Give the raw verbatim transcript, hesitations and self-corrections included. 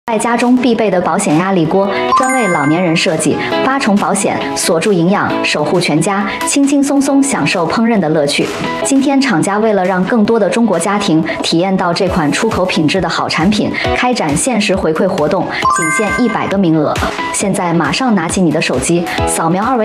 在家中必备的保险压力锅，专为老年人设计，八重保险，锁住营养，守护全家，轻轻松松享受烹饪的乐趣。今天厂家为了让更多的中国家庭体验到这款出口品质的好产品，开展限时回馈活动，仅限一百个名额。现在马上拿起你的手机，扫描二维。